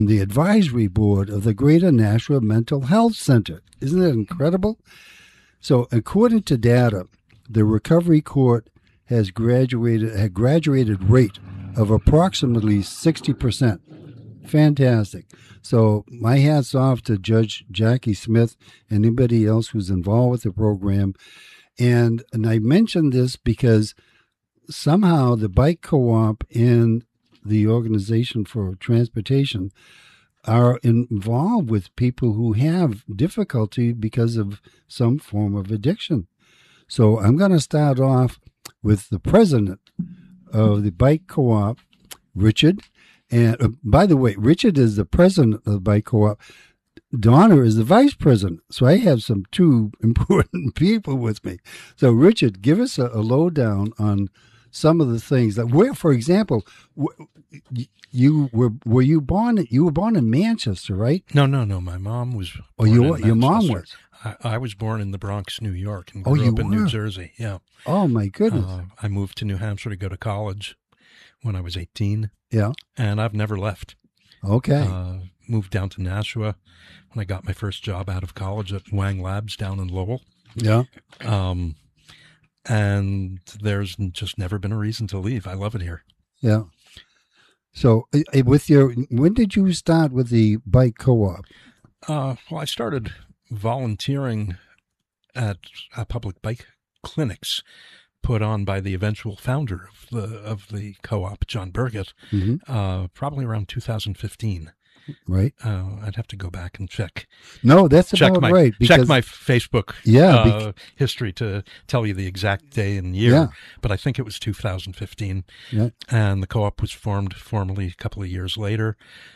the advisory board of the Greater Nashua Mental Health Center. Isn't that incredible? So, according to data, the recovery court has a graduated rate of approximately 60%. Fantastic. So my hat's off to Judge Jackie Smith and anybody else who's involved with the program. And I mentioned this because somehow the bike co-op and the Organization for Transportation are involved with people who have difficulty because of some form of addiction. So I'm going to start off with the president of the bike co-op, Richard. And by the way, Richard is the president of the bike co-op. Donna is the vice president. So I have some two important people with me. So Richard, give us a lowdown on some of the things that where, for example, you were born in Manchester, right? No. My mom was. Your mom was. I was born in the Bronx, New York, and grew up in New Jersey. Yeah. Oh my goodness. I moved to New Hampshire to go to college when I was 18. Yeah. And I've never left. Okay. Moved down to Nashua when I got my first job out of college at Wang Labs down in Lowell. Yeah. And there's just never been a reason to leave. I love it here. Yeah. So when did you start with the bike co-op? Well, I started volunteering at public bike clinics put on by the eventual founder of the co-op, John Burgett, probably around 2015. Right. I'd have to go back and check. No, that's about right. Check my Facebook history to tell you the exact day and year. Yeah. But I think it was 2015. Yeah. And the co-op was formed formally a couple of years later.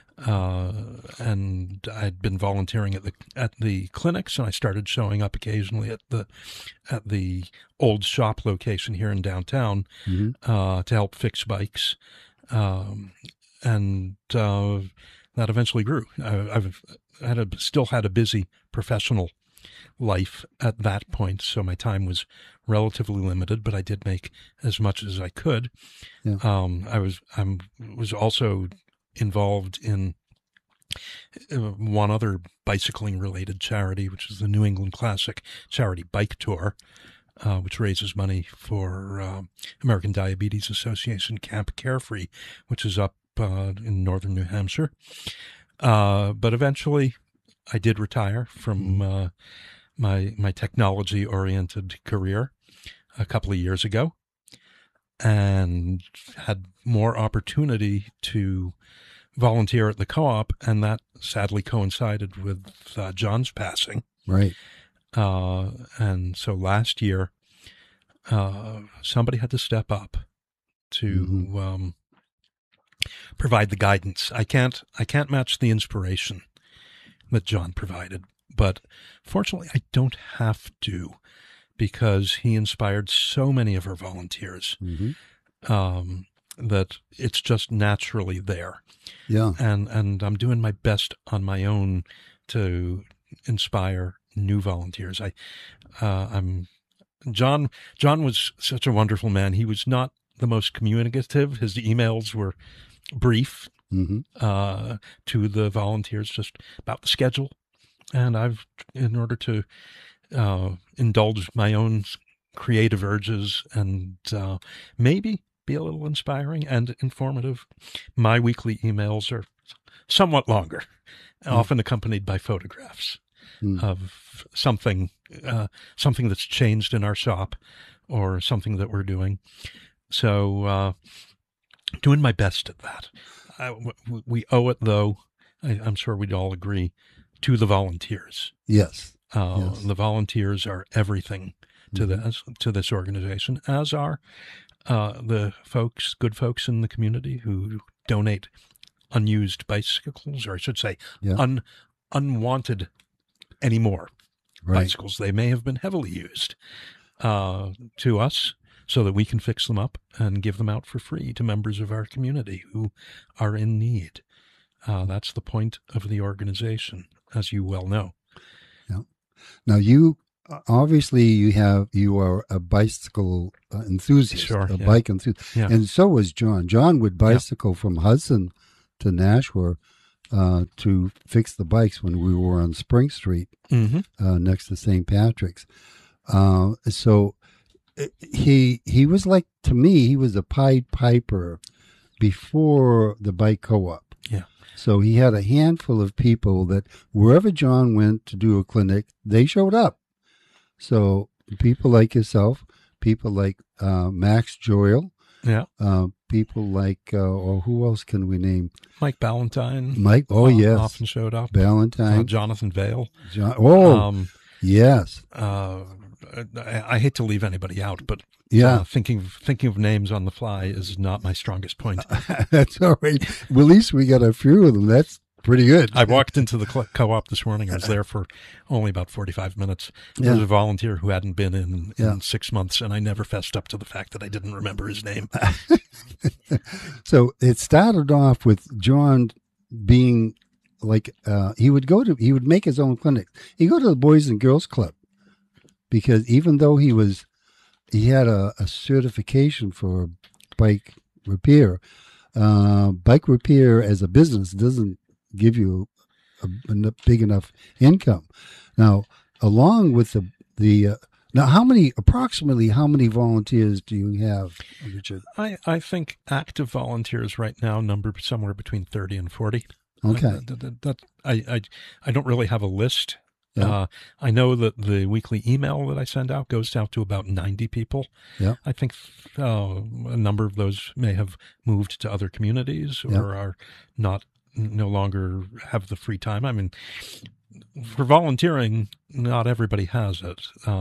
And I'd been volunteering at the clinics, and I started showing up occasionally at the old shop location here in downtown to help fix bikes, and that eventually grew. I've still had a busy professional life at that point, so my time was relatively limited, but I did make as much as I could. Yeah. I was also involved in one other bicycling related charity, which is the New England Classic Charity Bike Tour, which raises money for American Diabetes Association Camp Carefree, which is up in northern New Hampshire. But eventually I did retire from my technology oriented career a couple of years ago, and had more opportunity to volunteer at the co-op, and that sadly coincided with John's passing. Right. And so last year, somebody had to step up to provide the guidance. I can't match the inspiration that John provided, but fortunately I don't have to, because he inspired so many of our volunteers. That it's just naturally there. Yeah. And I'm doing my best on my own to inspire new volunteers. John was such a wonderful man. He was not the most communicative. His emails were brief to the volunteers, just about the schedule. And in order to indulge my own creative urges and maybe be a little inspiring and informative, my weekly emails are somewhat longer, often accompanied by photographs of something that's changed in our shop or something that we're doing. So doing my best at that. We owe it, though, I'm sure we'd all agree, to the volunteers. Yes. The volunteers are everything to this organization, as are the good folks in the community who donate unused bicycles, or I should say unwanted anymore bicycles. They may have been heavily used to us, so that we can fix them up and give them out for free to members of our community who are in need. That's the point of the organization, as you well know. Yeah. Now, you obviously you are a bicycle enthusiast, bike enthusiast, and so was John. John would bicycle from Hudson to Nashua to fix the bikes when we were on Spring Street next to St. Patrick's. So he was like, to me, he was a Pied Piper before the bike co-op. Yeah. So he had a handful of people that wherever John went to do a clinic, they showed up. So people like yourself, people like Max Joyle, people like, or who else can we name? Mike Ballantyne. Mike, yes. Often showed up. Ballantyne. Jonathan Vale. Yes. I hate to leave anybody out, but thinking of names on the fly is not my strongest point. That's all right. Well, at least we got a few of them. That's pretty good. I walked into the co-op this morning. I was there for only about 45 minutes. There was a volunteer who hadn't been in 6 months, and I never fessed up to the fact that I didn't remember his name. So it started off with John being like, he would make his own clinic. He'd go to the Boys and Girls Club because even though he had a certification for bike repair as a business doesn't give you a big enough income. Now, along with now, approximately how many volunteers do you have, Richard? I think active volunteers right now number somewhere between 30 and 40. Okay. I don't really have a list. Yeah. I know that the weekly email that I send out goes out to about 90 people. Yeah. I think a number of those may have moved to other communities or are no longer have the free time. I mean, for volunteering, not everybody has it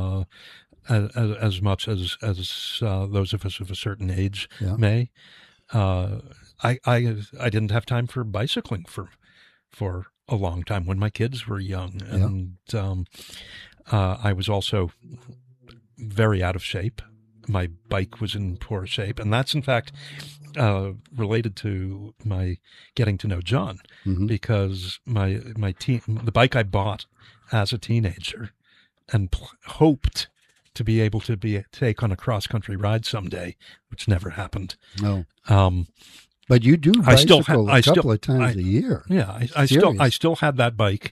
as much as those of us of a certain age may. I didn't have time for bicycling for a long time when my kids were young, and I was also very out of shape. My bike was in poor shape, and that's in fact related to my getting to know John, because the bike I bought as a teenager and hoped to be able to take on a cross country ride someday, which never happened. No. But you do bicycle a couple of times a year. Yeah, I still had that bike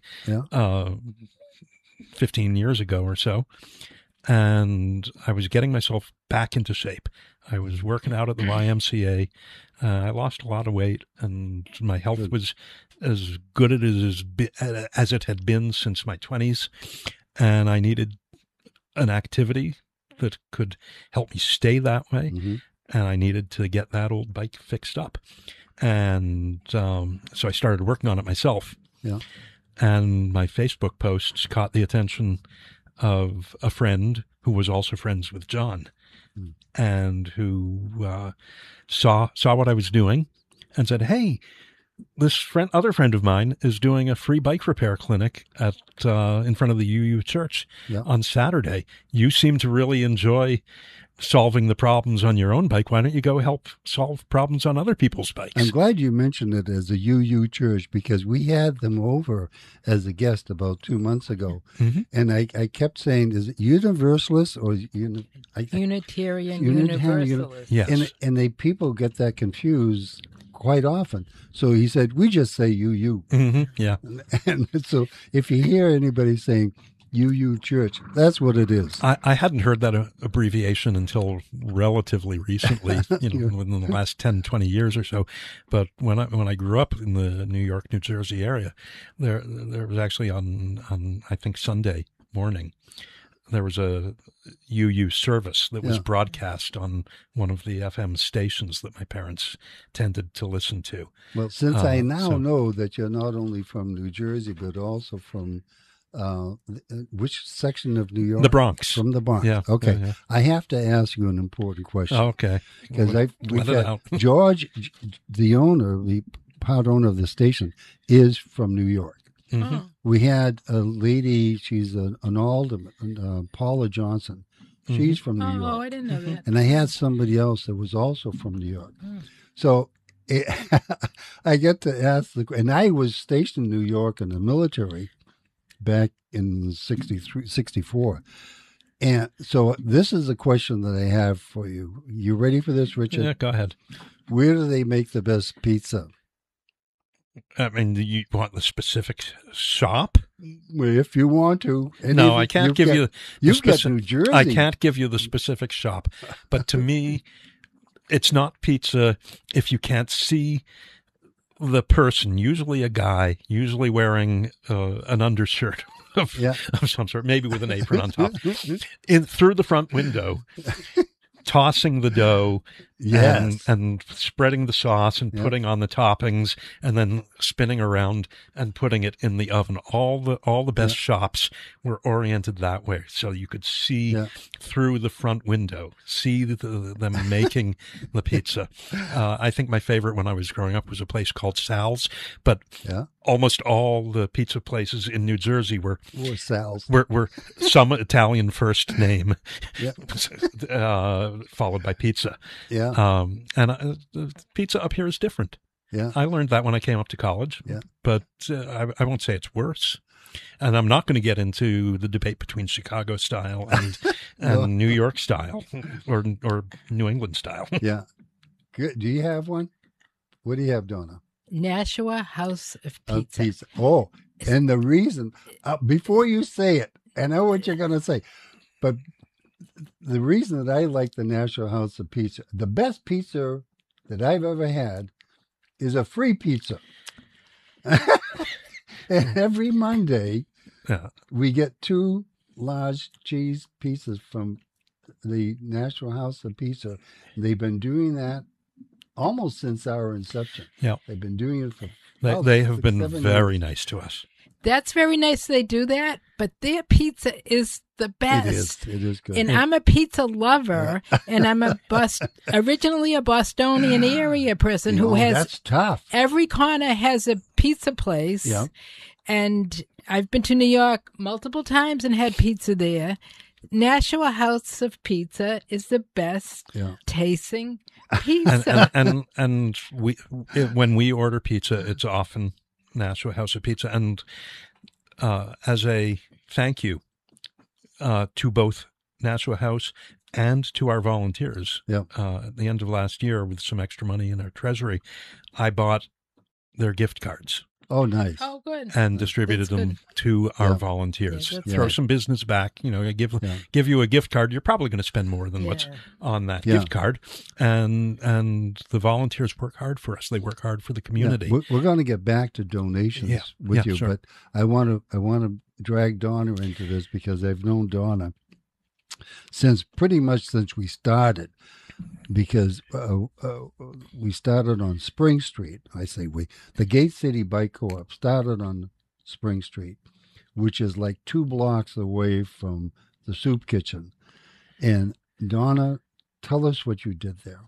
15 years ago or so, and I was getting myself back into shape. I was working out at the YMCA. I lost a lot of weight, and my health was as good as it had been since my 20s, and I needed an activity that could help me stay that way. And I needed to get that old bike fixed up. And so I started working on it myself. Yeah. And my Facebook posts caught the attention of a friend who was also friends with John and who saw what I was doing and said, "Hey, this other friend of mine is doing a free bike repair clinic at in front of the UU Church on Saturday. You seem to really enjoy solving the problems on your own bike. Why don't you go help solve problems on other people's bikes?" I'm glad you mentioned it as a UU Church because we had them over as a guest about 2 months ago. And I kept saying, is it Universalist or Unitarian Universalist? Yes. And people get that confused quite often. So he said, we just say UU. Yeah. And so if you hear anybody saying UU Church, that's what it is. I hadn't heard that abbreviation until relatively recently, within the last 10, 20 years or so. But when I grew up in the New York, New Jersey area, there was actually on I think Sunday morning, there was a UU service that was broadcast on one of the FM stations that my parents tended to listen to. Well, since I know that you're not only from New Jersey, but also from which section of New York? The Bronx. From the Bronx. Yeah. Okay. Yeah. I have to ask you an important question. Okay. Because we've got George, the part owner of the station, is from New York. We had a lady, she's an alderman, Paula Johnson. She's from New York. Oh, I didn't know that. And I had somebody else that was also from New York. So I get to ask and I was stationed in New York in the military back in 63, 64. And so this is a question that I have for you. You ready for this, Richard? Yeah, go ahead. Where do they make the best pizza? I mean, you want the specific shop? Well, if you want to. No, I can't give you. You've got New Jersey. I can't give you the specific shop, but to me, it's not pizza if you can't see the person. Usually, a guy, usually wearing an undershirt of some sort, maybe with an apron on top, through the front window. Tossing the dough and spreading the sauce and putting on the toppings and then spinning around and putting it in the oven. All the best shops were oriented that way. So you could see through the front window, see them making the pizza. I think my favorite when I was growing up was a place called Sal's, but almost all the pizza places in New Jersey were Sal's. Were some Italian first name. Followed by pizza. And pizza up here is different. I learned that when I came up to college. But I won't say it's worse. And I'm not going to get into the debate between Chicago style and New York style or New England style. Good. Do you have one? What do you have, Donna? Nashua House of Pizza. Oh, and the reason, before you say it, I know what you're going to say, but the reason that I like the Nashua House of Pizza, the best pizza that I've ever had is a free pizza. And every Monday, we get 2 large cheese pizzas from the Nashua House of Pizza. They've been doing that almost since our inception. They've been doing it for they have been very nice to us. That's very nice they do that, but their pizza is the best. It is good. And I'm a pizza lover, and I'm originally a Bostonian area person who has... That's tough. Every corner has a pizza place, and I've been to New York multiple times and had pizza there. Nashua House of Pizza is the best tasting pizza. And we, when we order pizza, it's often Nashua House of Pizza, and as a thank you to both Nashua House and to our volunteers, at the end of last year, with some extra money in our treasury, I bought their gift cards. Oh, nice. Oh, good. And distributed them to our volunteers. Throw some business back. Give you a gift card. You're probably going to spend more than what's on that gift card. And the volunteers work hard for us. They work hard for the community. We're going to get back to donations with you, but I want to drag Donna into this because I've known Donna pretty much since we started. Because we started on Spring Street. I say we. The Gate City Bike Co-op started on Spring Street, which is like 2 blocks away from the soup kitchen. And Donna, tell us what you did there.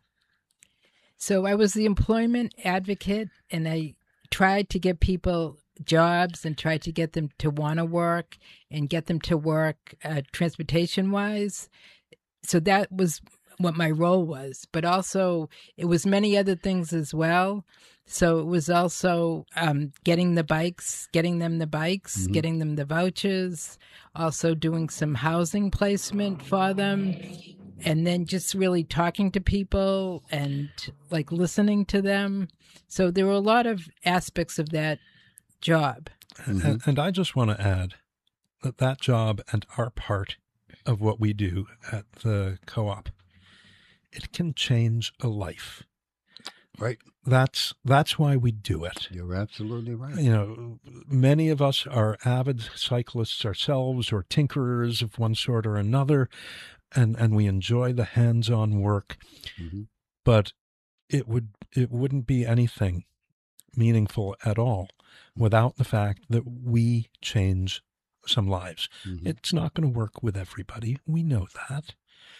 So I was the employment advocate, and I tried to get people jobs and tried to get them to want to work and get them to work transportation-wise. So that was what my role was, but also it was many other things as well. So it was also getting them the bikes, getting them the vouchers, also doing some housing placement for them, and then just really talking to people and like listening to them. So there were a lot of aspects of that job. And I just want to add that job and our part of what we do at the co-op, it can change a life. Right. That's why we do it. You're absolutely right. Many of us are avid cyclists ourselves or tinkerers of one sort or another, and we enjoy the hands-on work. But it wouldn't be anything meaningful at all without the fact that we change some lives. It's not going to work with everybody. We know that.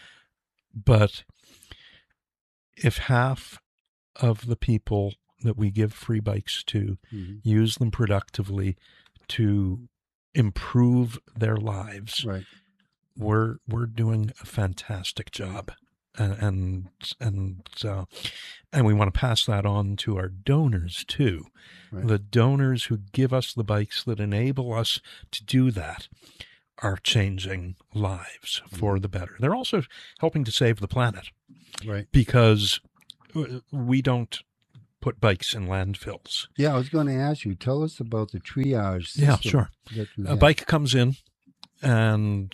But if half of the people that we give free bikes to use them productively to improve their lives, we're doing a fantastic job. And we want to pass that on to our donors too. The donors who give us the bikes that enable us to do that are changing lives for the better. They're also helping to save the planet. Right. Because we don't put bikes in landfills. Yeah, I was going to ask you. Tell us about the triage system. Yeah, sure. That you A have. bike comes in, and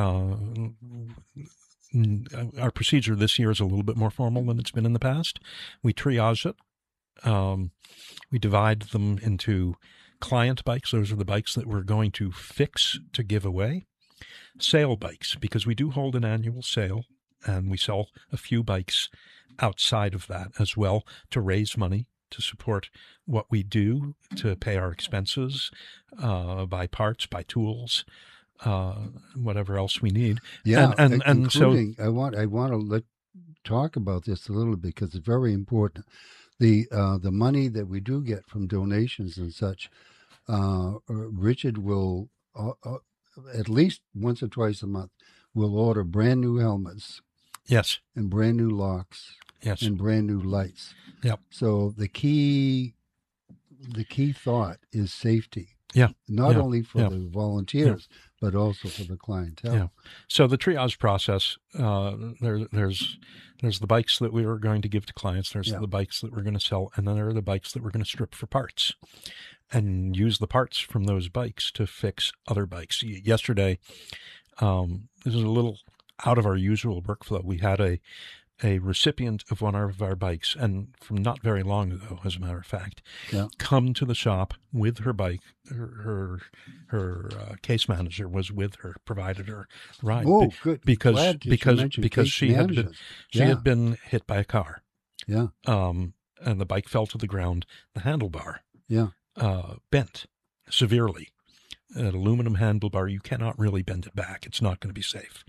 our procedure this year is a little bit more formal than it's been in the past. We triage it. We divide them into client bikes. Those are the bikes that we're going to fix to give away. Sale bikes, because we do hold an annual sale, and we sell a few bikes outside of that as well to raise money to support what we do, to pay our expenses, buy parts, buy tools, whatever else we need. Yeah, and so I want to talk about this a little bit because it's very important. The money that we do get from donations and such, Richard will at least once or twice a month will order brand new helmets. Yes. And brand new locks. Yes. And brand new lights. Yep. So the key thought is safety. Yeah. Not only for the volunteers, but also for the clientele. Yeah. So the triage process, there's the bikes that we are going to give to clients. There's the bikes that we're going to sell, and then there are the bikes that we're going to strip for parts and use the parts from those bikes to fix other bikes. Yesterday, this is a little out of our usual workflow. We had a recipient of one of our bikes, and from not very long ago, as a matter of fact, come to the shop with her bike. Her case manager was with her, provided her ride. Oh, good. Because she had been hit by a car. Yeah. And the bike fell to the ground. The handlebar bent severely. An aluminum handlebar, you cannot really bend it back. It's not going to be safe.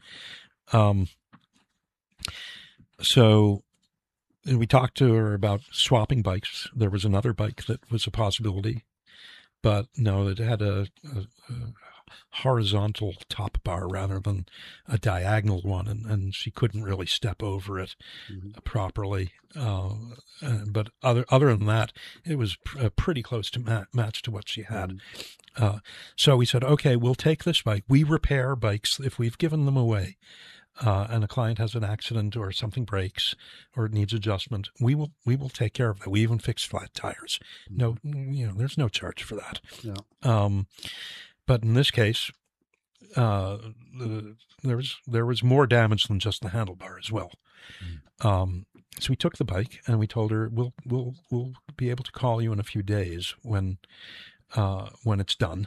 So we talked to her about swapping bikes. There was another bike that was a possibility, but no, it had a horizontal top bar rather than a diagonal one, and she couldn't really step over it properly. But other than that, it was pretty close to match to what she had. So we said, okay, we'll take this bike. We repair bikes if we've given them away. And a client has an accident or something breaks or it needs adjustment, we will take care of that. We even fix flat tires. No, there's no charge for that. Yeah. But in this case, there was more damage than just the handlebar as well. So we took the bike and we told her we'll be able to call you in a few days when it's done.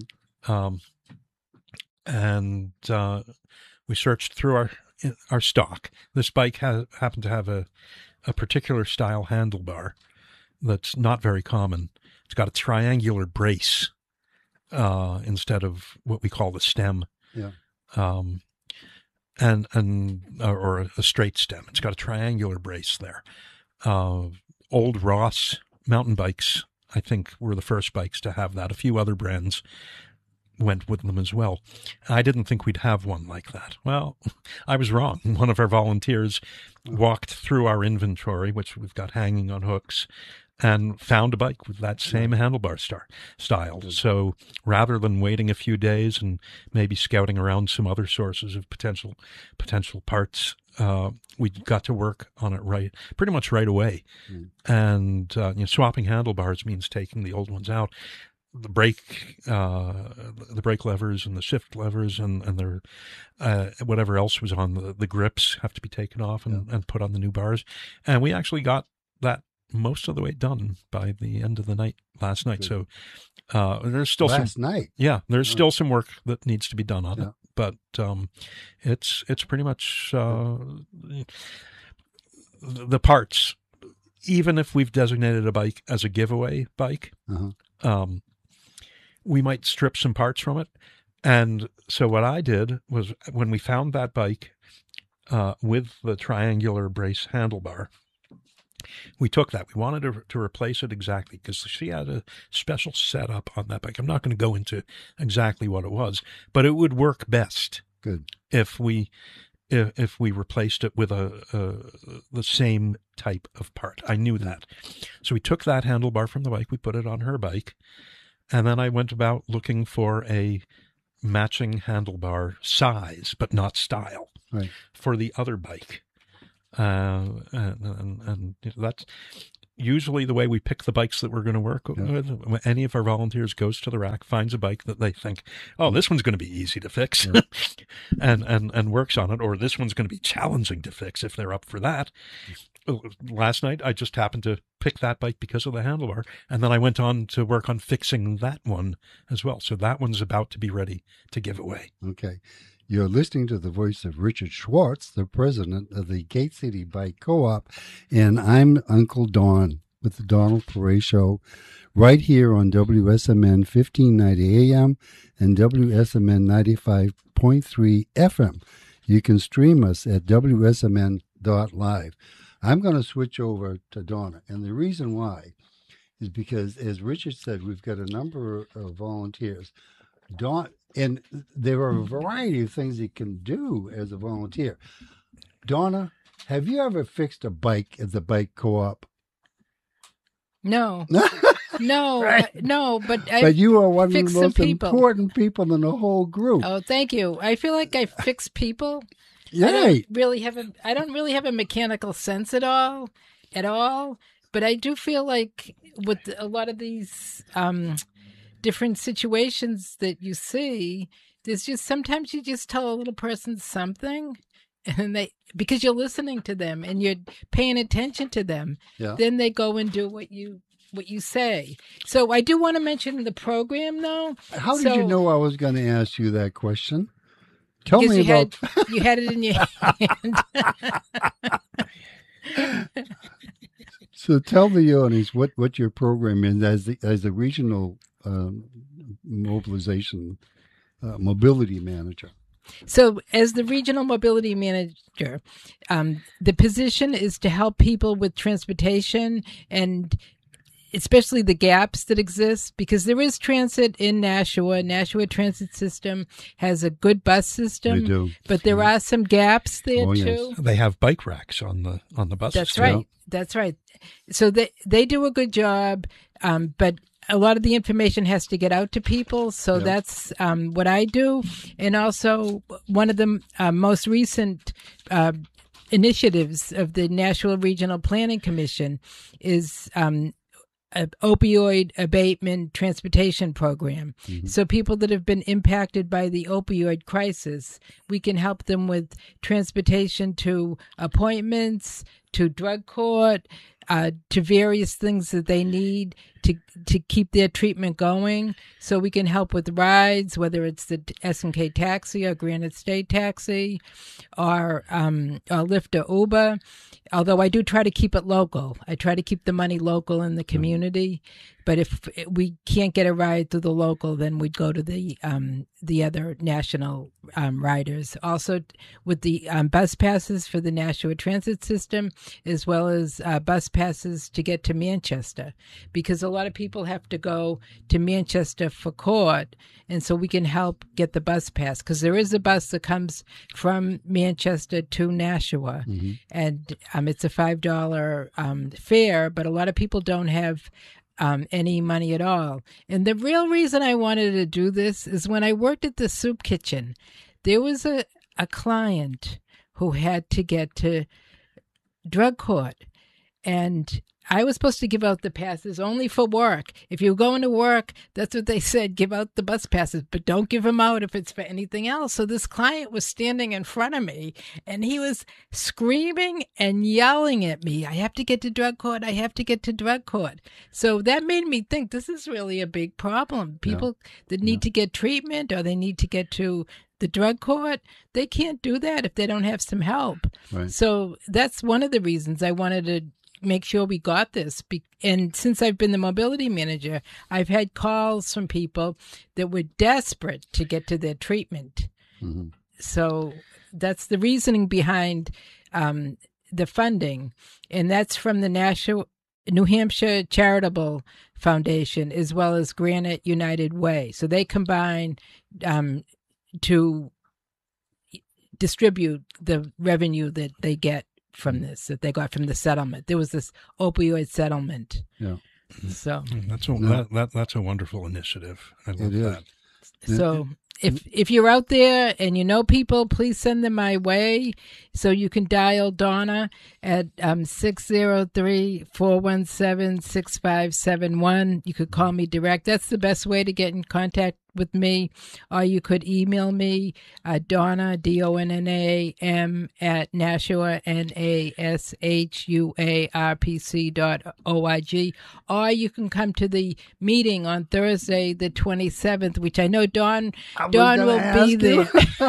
And we searched through our stock. This bike happened to have a particular style handlebar that's not very common. It's got a triangular brace instead of what we call the stem. Yeah. Or a straight stem. It's got a triangular brace there. Old Ross mountain bikes, I think, were the first bikes to have that. A few other brands went with them as well. I didn't think we'd have one like that. Well, I was wrong. One of our volunteers walked through our inventory, which we've got hanging on hooks, and found a bike with that same handlebar style. So rather than waiting a few days and maybe scouting around some other sources of potential parts, we got to work on it pretty much right away. And swapping handlebars means taking the old ones out. The brake levers and the shift levers and their whatever else was on the grips have to be taken off and put on the new bars. And we actually got that most of the way done by the end of the night last night. Good. So there's still there's still some work that needs to be done on it, but it's pretty much the parts. Even if we've designated a bike as a giveaway bike, we might strip some parts from it. And so what I did was, when we found that bike with the triangular brace handlebar, we took that. We wanted to replace it exactly because she had a special setup on that bike. I'm not going to go into exactly what it was, but it would work best if we replaced it with the same type of part. I knew that. So we took that handlebar from the bike, we put it on her bike, and then I went about looking for a matching handlebar size, but not style, for the other bike. And that's, usually the way we pick the bikes that we're going to work with, when any of our volunteers goes to the rack, finds a bike that they think, oh, this one's going to be easy to fix, and works on it, or this one's going to be challenging to fix if they're up for that. Last night, I just happened to pick that bike because of the handlebar, and then I went on to work on fixing that one as well. So that one's about to be ready to give away. Okay. You're listening to the voice of Richard Schwartz, the president of the Gate City Bike Co-op, and I'm Uncle Don with the Donald Perret Show right here on WSMN 1590 AM and WSMN 95.3 FM. You can stream us at WSMN.live. I'm going to switch over to Donna, and the reason why is because, as Richard said, we've got a number of volunteers. And there are a variety of things you can do as a volunteer. Donna, have you ever fixed a bike at the bike co-op? No. No, Right. no, but you are one of the fixed some most people. important people in the whole group. Oh, thank you. I feel like I fix people. Yeah. I don't really have a mechanical sense at all. But I do feel like with a lot of these different situations that you see, there's just sometimes you just tell a little person something, and because you're listening to them and you're paying attention to them, then they go and do what you say. So I do want to mention the program, though. How did you know I was going to ask you that question? Tell me about. You had it in your hand. So tell the audience what your program is as the regional mobility manager. So as the regional mobility manager, the position is to help people with transportation and especially the gaps that exist, because there is transit in Nashua. Nashua Transit System has a good bus system. They do. But there are some gaps there too. Yes. They have bike racks on the buses. That's right. Yeah. That's right. So they do a good job, but a lot of the information has to get out to people. So that's what I do. And also one of the most recent initiatives of the Nashua Regional Planning Commission is an opioid abatement transportation program. Mm-hmm. So people that have been impacted by the opioid crisis, we can help them with transportation to appointments, to drug court, to various things that they need to keep their treatment going. So we can help with rides, whether it's the SNK taxi or Granite State taxi or Lyft or Uber. Although I do try to keep it local. I try to keep the money local in the community. But if we can't get a ride through the local, then we'd go to the other national riders. Also with the bus passes for the Nashua Transit System, as well as bus passes to get to Manchester, because a lot of people have to go to Manchester for court, and so we can help get the bus pass, because there is a bus that comes from Manchester to Nashua, and it's a $5 fare, but a lot of people don't have any money at all. And the real reason I wanted to do this is when I worked at the soup kitchen, there was a client who had to get to drug court, and I was supposed to give out the passes only for work. If you're going to work, that's what they said, give out the bus passes, but don't give them out if it's for anything else. So this client was standing in front of me, and he was screaming and yelling at me, I have to get to drug court, I have to get to drug court. So that made me think this is really a big problem. People that need to get treatment, or they need to get to the drug court, they can't do that if they don't have some help. Right. So that's one of the reasons I wanted to make sure we got this. And since I've been the mobility manager, I've had calls from people that were desperate to get to their treatment. Mm-hmm. So that's the reasoning behind the funding. And that's from the New Hampshire Charitable Foundation, as well as Granite United Way. So they combine to distribute the revenue that they get from this, that they got from the settlement. There was this opioid settlement. Yeah. So that's a wonderful initiative. I love that. So if you're out there and you know people, please send them my way. So you can dial Donna at 603-417-6571. You could call me direct. That's the best way to get in contact with me. Or you could email me, Donna, DONNAM, at Nashua, NASHUARPC.org. Or you can come to the meeting on Thursday, the 27th, which I know Dawn will be there.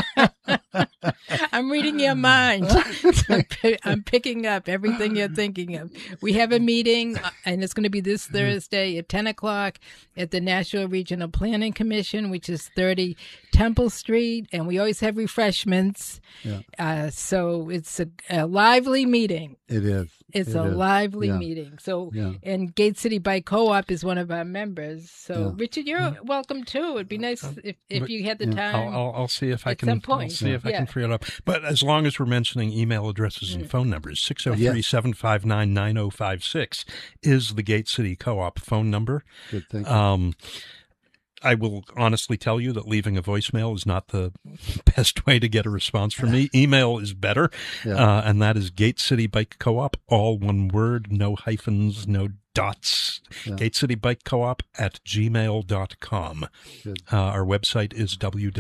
I'm reading your mind. I'm picking up everything you're thinking of. We have a meeting, and it's going to be this Thursday at 10 o'clock at the Nashua Regional Planning Commission, which is 30 Temple Street, and we always have refreshments. Yeah. So it's a lively meeting. It is. It's a lively meeting. So, and Gate City Bike Co-op is one of our members. So, Richard, you're welcome too. It'd be nice if you had the time. I'll see if I can. Some point. I'll see if I can free it up. But as long as we're mentioning email addresses and phone numbers, 603-759-9056 is the Gate City Co-op phone number. Good, thank you. I will honestly tell you that leaving a voicemail is not the best way to get a response from me. Email is better, and that is Gate City Bike Co-op, all one word, no hyphens, no dots. Gate City Bike Co-op at gmail.com. Our website is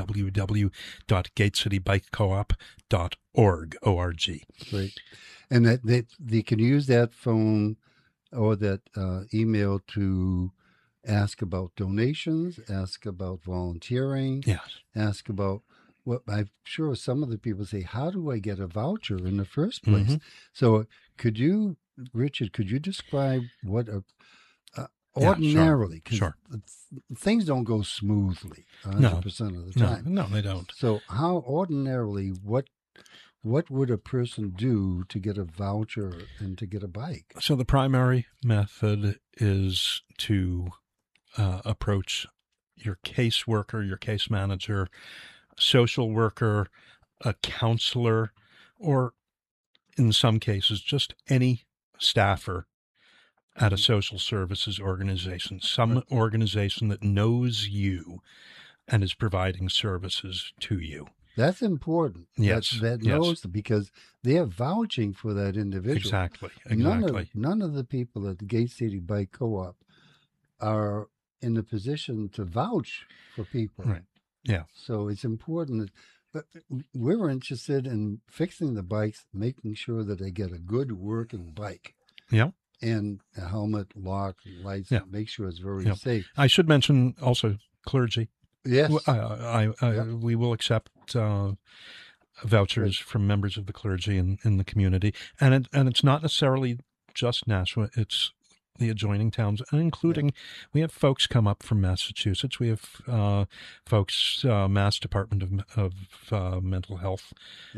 www.gatecitybikecoop.org. O-R-G. Great. And that they can use that phone or that email to ask about donations, ask about volunteering, ask about what I'm sure some of the people say, how do I get a voucher in the first place? Mm-hmm. So Richard, could you describe what ordinarily, because things don't go smoothly 100% of the time. No, they don't. So how ordinarily, what would a person do to get a voucher and to get a bike? So the primary method is to approach your caseworker, your case manager, social worker, a counselor, or in some cases, just any staffer at a social services organization, some organization that knows you and is providing services to you. That's important. Yes. That knows because they're vouching for that individual. Exactly. None of the people at the Gate City Bike Co-op are in the position to vouch for people. Right. Yeah. So it's important. But we're interested in fixing the bikes, making sure that they get a good working bike. Yeah. And a helmet, lock, lights, make sure it's very safe. I should mention also clergy. Yes. We will accept vouchers from members of the clergy in the community. And it's not necessarily just Nashua. It's the adjoining towns, and including we have folks come up from Massachusetts. We have folks, Mass Department of Mental Health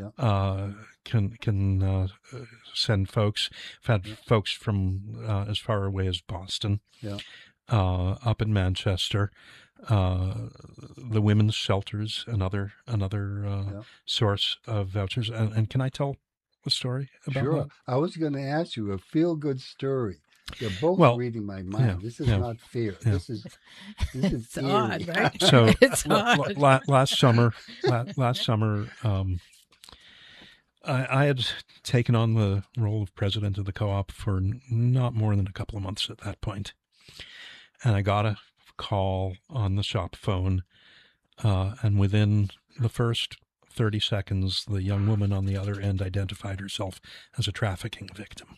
can send folks. I've had folks from as far away as Boston, up in Manchester. The women's shelters, another source of vouchers. And can I tell a story about that? I was going to ask you a feel-good story. You're both reading my mind. This is not fair. Yeah. This is it's odd, right? So it's odd. last summer, I had taken on the role of president of the co-op for not more than a couple of months at that point, and I got a call on the shop phone, and within the first 30 seconds, the young woman on the other end identified herself as a trafficking victim.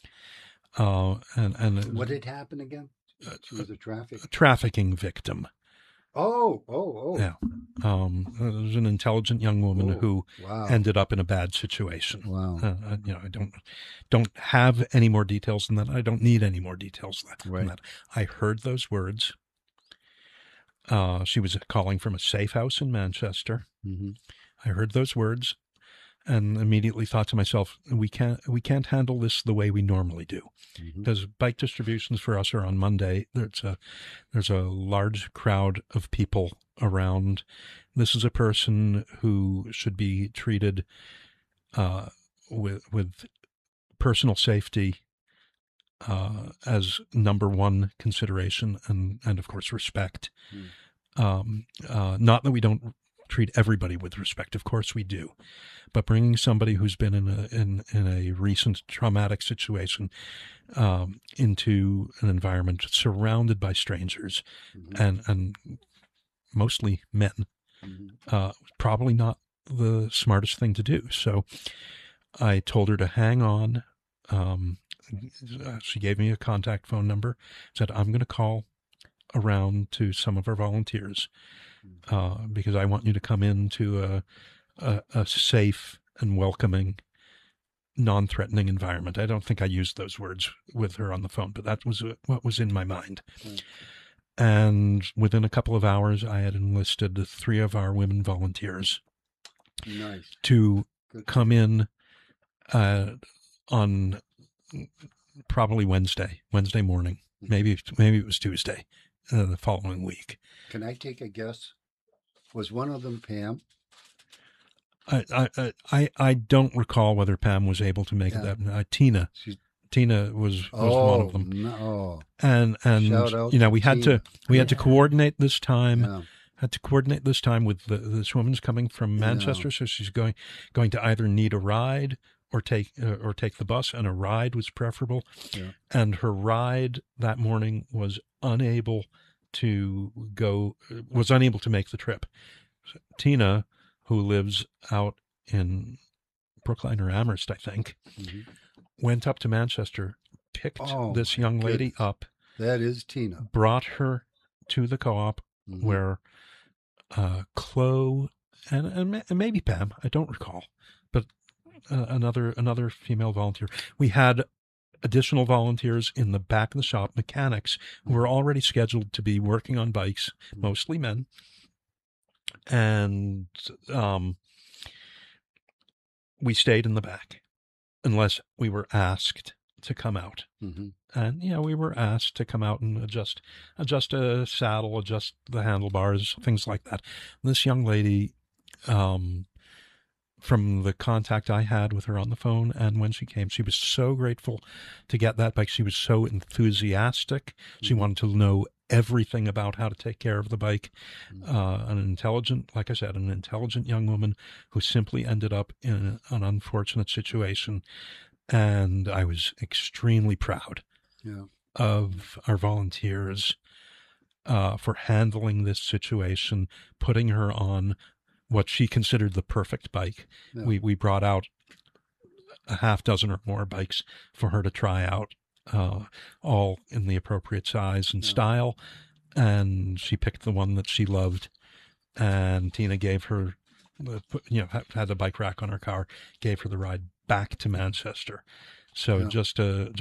And what had happened again? She was a trafficking victim. Oh. Yeah. It was an intelligent young woman who ended up in a bad situation. Wow. I don't have any more details than that. I don't need any more details than that. I heard those words. She was calling from a safe house in Manchester. Mm-hmm. I heard those words and immediately thought to myself, we can't handle this the way we normally do, because bike distributions for us are on Monday. There's a large crowd of people around. This is a person who should be treated with personal safety as number one consideration, and of course respect. Not that we don't treat everybody with respect. Of course we do. But bringing somebody who's been in a recent traumatic situation into an environment surrounded by strangers and mostly men, probably not the smartest thing to do. So I told her to hang on. She gave me a contact phone number, said, I'm going to call around to some of our volunteers because I want you to come into a safe and welcoming, non-threatening environment. I don't think I used those words with her on the phone, but that was what was in my mind. And within a couple of hours, I had enlisted 3 of our women volunteers to come in on probably Wednesday morning. Maybe it was Tuesday the following week. Can I take a guess? Was one of them Pam? I don't recall whether Pam was able to make it. Tina was one of them. No. And we had to coordinate this time. Yeah. Had to coordinate this time with this woman's coming from Manchester, so she's going to either need a ride or take the bus, and a ride was preferable. Yeah. And her ride that morning was unable to make the trip. So Tina, who lives out in Brookline or Amherst, I think, went up to Manchester, picked this young lady up. That is Tina. Brought her to the co-op where Chloe and maybe Pam, I don't recall, but another female volunteer. We had additional volunteers in the back of the shop, mechanics, who were already scheduled to be working on bikes, mostly men. And we stayed in the back unless we were asked to come out. And we were asked to come out and adjust a saddle, adjust the handlebars, things like that. And this young lady, from the contact I had with her on the phone and when she came, she was so grateful to get that bike. She was so enthusiastic. She wanted to know everything about how to take care of the bike. An intelligent young woman who simply ended up in an unfortunate situation. And I was extremely proud of our volunteers for handling this situation, putting her on what she considered the perfect bike. Yeah. We brought out a half dozen or more bikes for her to try out, all in the appropriate size and style. And she picked the one that she loved. And Tina gave her, had the bike rack on her car, gave her the ride back to Manchester. So just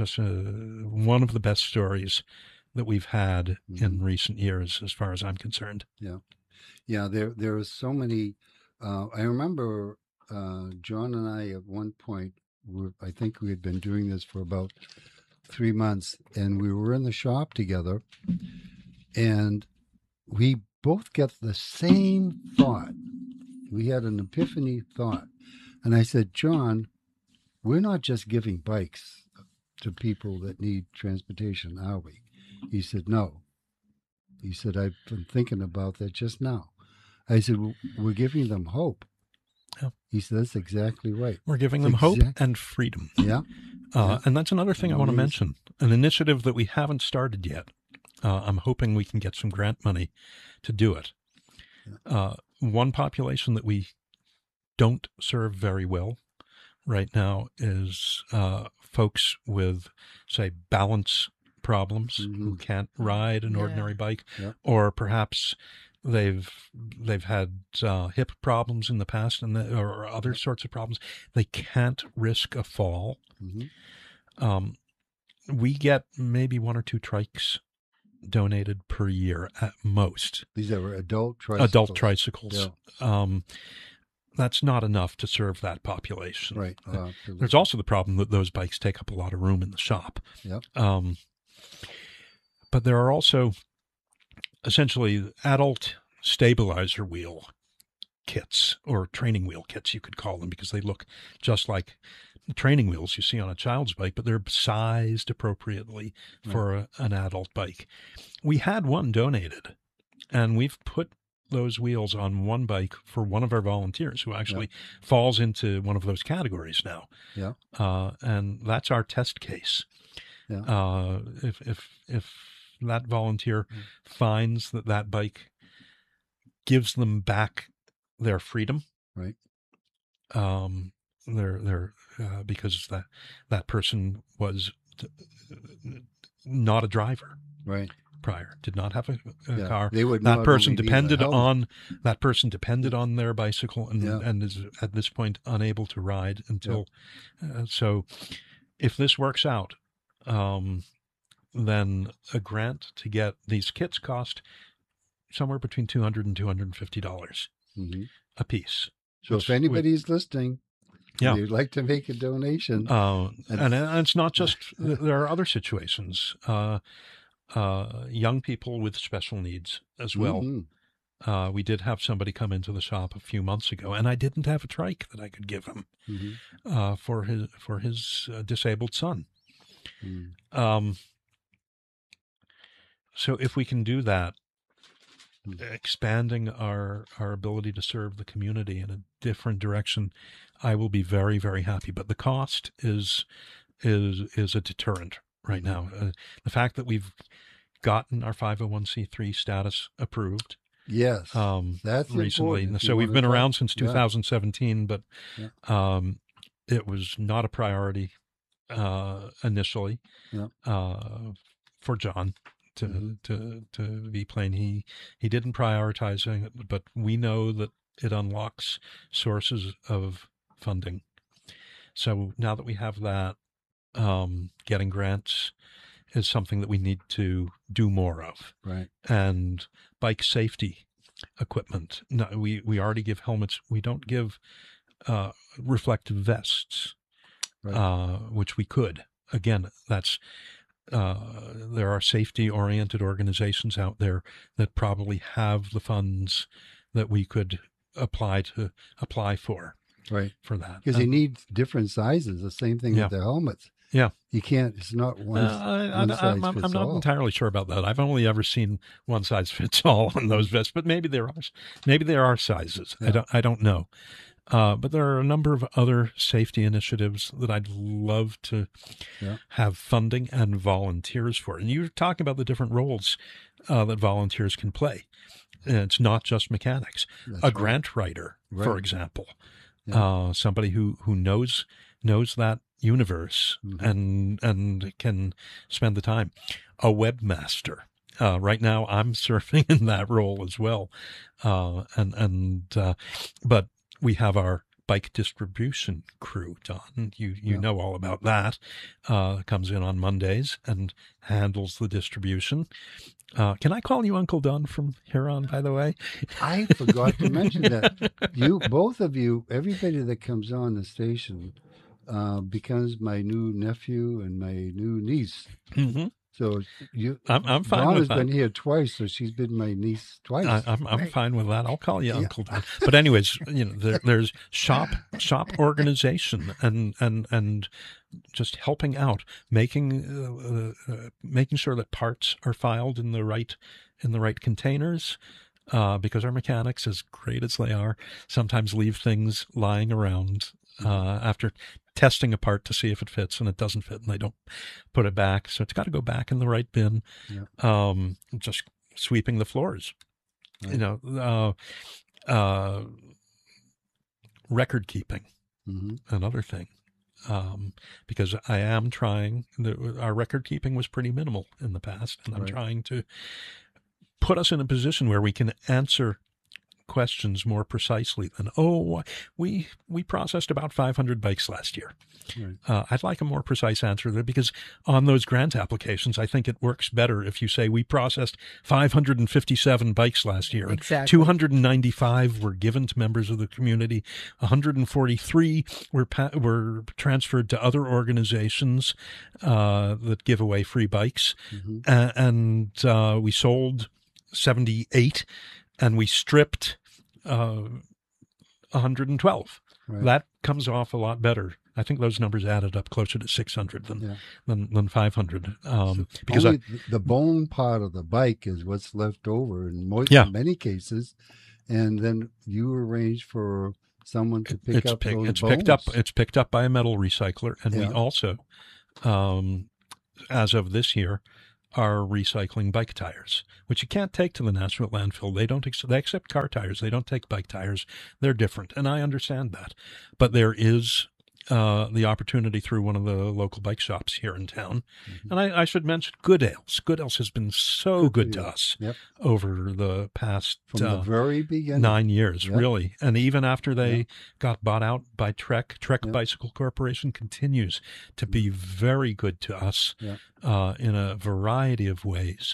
one of the best stories that we've had in recent years, as far as I'm concerned. Yeah, there are so many. I remember John and I at one point, I think we had been doing this for about 3 months, and we were in the shop together, and we both got the same thought. We had an epiphany thought. And I said, John, we're not just giving bikes to people that need transportation, are we? He said, no. He said, I've been thinking about that just now. I said, well, we're giving them hope. Yeah. He said, that's exactly right. We're giving them hope and freedom. Yeah. And that's another thing I want to mention, an initiative that we haven't started yet. I'm hoping we can get some grant money to do it. One population that we don't serve very well right now is folks with, say, balance problems who can't ride an ordinary bike, or perhaps they've had hip problems in the past or other sorts of problems. They can't risk a fall. We get maybe 1 or 2 trikes donated per year at most. These are adult tricycles. Adult tricycles. Yeah. That's not enough to serve that population. Right. There's also the problem that those bikes take up a lot of room in the shop. Yep. But there are also essentially adult stabilizer wheel kits, or training wheel kits, you could call them, because they look just like the training wheels you see on a child's bike, but they're sized appropriately for an adult bike. We had one donated, and we've put those wheels on one bike for one of our volunteers who actually falls into one of those categories now. Yeah. And that's our test case. Yeah. If that volunteer finds that bike gives them back their freedom, right. Because that person was not a driver, right, prior, did not have a car. They would that person depended on their bicycle and is at this point unable to ride until. So, if this works out, then a grant to get these kits cost somewhere between $200 and $250 a piece. So if anybody's listening, you'd like to make a donation. And it's not just, there are other situations. Young people with special needs as well. Mm-hmm. We did have somebody come into the shop a few months ago, and I didn't have a trike that I could give him for his disabled son. So if we can do that, expanding our ability to serve the community in a different direction, I will be very, very happy. But the cost is a deterrent right now. The fact that we've gotten our 501c3 status approved. Yes, that's recently. Important. So we've been around since 2017, but it was not a priority initially for John. To be plain, he didn't prioritize it, but we know that it unlocks sources of funding. So now that we have that, getting grants is something that we need to do more of. Right. And bike safety equipment. No, we already give helmets. We don't give reflective vests, which we could. Again, that's. There are safety-oriented organizations out there that probably have the funds that we could apply for. Right. For that. Because they need different sizes. The same thing with the helmets. Yeah. You can't, it's not one size fits all. I'm not entirely sure about that. I've only ever seen one size fits all on those vests, but maybe there are sizes. Yeah. I don't know. But there are a number of other safety initiatives that I'd love to have funding and volunteers for. And you're talking about the different roles that volunteers can play. And it's not just mechanics. That's grant writer, for example, somebody who knows that universe and can spend the time. A webmaster. Right now, I'm surfing in that role as well, but we have our bike distribution crew, Don. You know all about that. Comes in on Mondays and handles the distribution. Can I call you Uncle Don from here on, by the way? I forgot to mention that. Both of you, everybody that comes on the station becomes my new nephew and my new niece. Mm-hmm. So I'm fine Dawn with that. has been here twice, so she's been my niece twice. I'm fine with that. I'll call you Uncle Don. But anyways, there's shop organization and just helping out, making sure that parts are filed in the right containers. Because our mechanics, as great as they are, sometimes leave things lying around after testing a part to see if it fits, and it doesn't fit, and they don't put it back. So it's got to go back in the right bin. Yeah. Just sweeping the floors. Right. Record keeping, another thing. Because I am trying. Our record keeping was pretty minimal in the past, and I'm trying to put us in a position where we can answer questions more precisely than, we processed about 500 bikes last year. Right. I'd like a more precise answer there, because on those grant applications, I think it works better if you say we processed 557 bikes last year. Exactly. 295 were given to members of the community. 143 were transferred to other organizations that give away free bikes. And we sold 78, and we stripped 112. Right. That comes off a lot better I think those numbers added up closer to 600 than 500. Because only the bone part of the bike is what's left over in many cases, and then you arrange for someone to pick up those bones. It's picked up by a metal recycler, and we also, as of this year, are recycling bike tires, which you can't take to the Nashua landfill. They accept car tires. They don't take bike tires. They're different, and I understand that. But there is the opportunity through one of the local bike shops here in town. Mm-hmm. And I should mention Good Ales. Good Ales has been so good to us over the past from the very beginning 9 years, really. And even after they got bought out by Trek Bicycle Corporation continues to be very good to us in a variety of ways.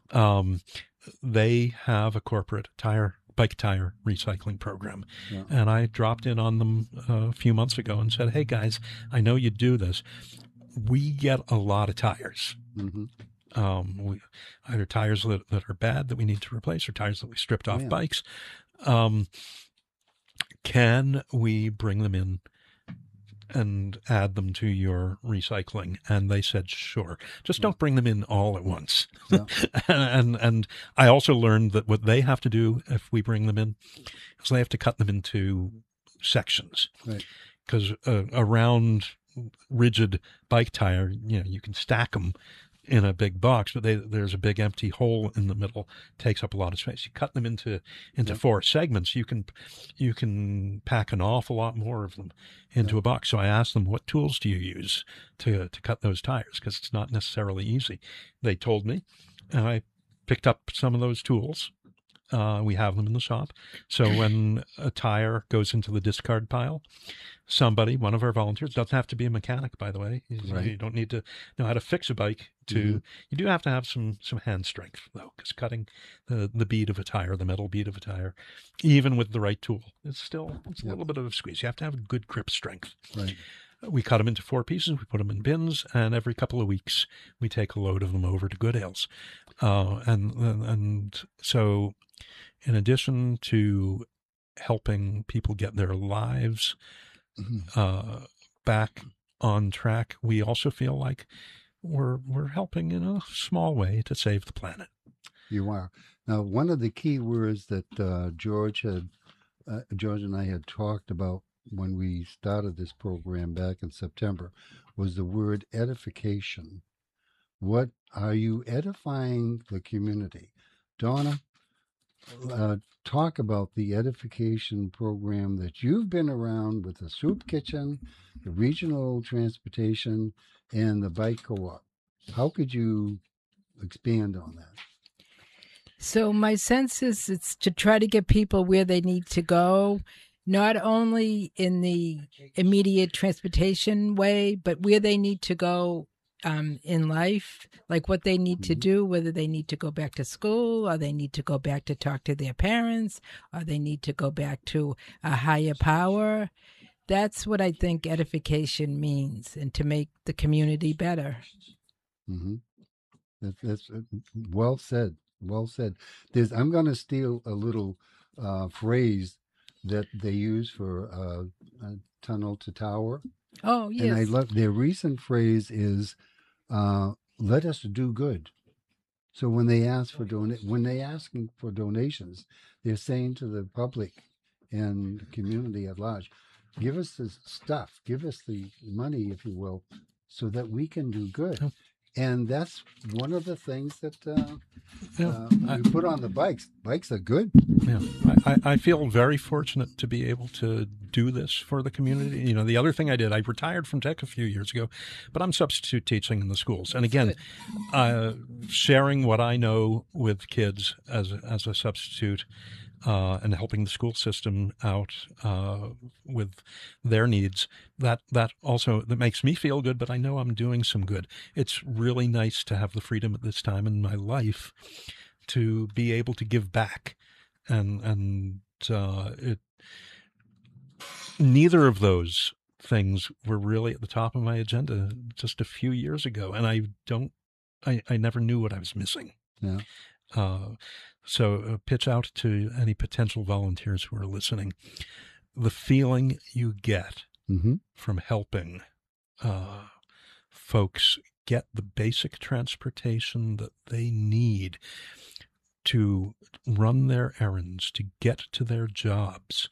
They have a corporate bike tire recycling program. And I dropped in on them a few months ago and said, hey guys, I know you do this. We get a lot of tires. Mm-hmm. Either tires that are bad that we need to replace or tires that we stripped off bikes. Can we bring them in and add them to your recycling? And they said, sure. Just don't bring them in all at once. And I also learned that what they have to do if we bring them in is they have to cut them into sections. Because a round, rigid bike tire, you can stack them in a big box, but there's a big empty hole in the middle, takes up a lot of space. You cut them into 4 segments, you can pack an awful lot more of them into a box. So I asked them, what tools do you use to cut those tires? Because it's not necessarily easy. They told me, and I picked up some of those tools. We have them in the shop. So when a tire goes into the discard pile, one of our volunteers, doesn't have to be a mechanic, by the way. You don't need to know how to fix a bike. You do have to have some hand strength, though, because cutting the bead of a tire, the metal bead of a tire, even with the right tool, it's a little bit of a squeeze. You have to have good grip strength. We cut them into 4 pieces. We put them in bins, and every couple of weeks we take a load of them over to Good Ales. And so, in addition to helping people get their lives back on track, we also feel like we're helping in a small way to save the planet. You are. Now, one of the key words that George and I had talked about when we started this program back in September was the word edification. What are you edifying the community? Donna, talk about the edification program that you've been around with the soup kitchen, the regional transportation, and the bike co-op. How could you expand on that? So my sense is it's to try to get people where they need to go, not only in the immediate transportation way, but where they need to go in life, like what they need to do, whether they need to go back to school or they need to go back to talk to their parents or they need to go back to a higher power. That's what I think edification means, and to make the community better. Mm-hmm. That's well said. Well said. I'm going to steal a little phrase that they use for tunnel to tower. Oh, yes. And I love their recent phrase is, let us do good. So when they ask for when they asking for donations, they're saying to the public and the community at large, give us the stuff, give us the money, if you will, so that we can do good. And that's one of the things that we put on the bikes. Bikes are good. Yeah, I feel very fortunate to be able to do this for the community. The other thing I did, I retired from tech a few years ago, but I'm substitute teaching in the schools. And again, sharing what I know with kids as a substitute, and helping the school system out with their needs, that makes me feel good, but I know I'm doing some good. It's really nice to have the freedom at this time in my life to be able to give back. And neither of those things were really at the top of my agenda just a few years ago. And I never knew what I was missing. Yeah. So pitch out to any potential volunteers who are listening. The feeling you get from helping folks get the basic transportation that they need to run their errands, to get to their jobs,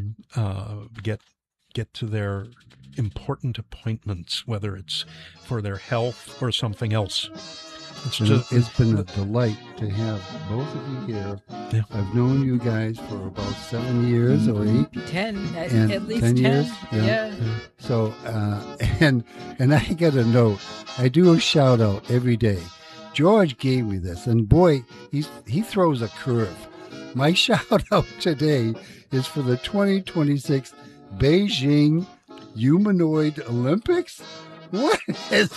get to their important appointments, whether it's for their health or something else. It's been a delight to have both of you here. Yeah. I've known you guys for about 7 years or 8. 10, And at least 10 10. years? Yeah. So, and I get a note. I do a shout out every day. George gave me this, and boy, he throws a curve. My shout out today is for the 2026 Beijing Humanoid Olympics. What is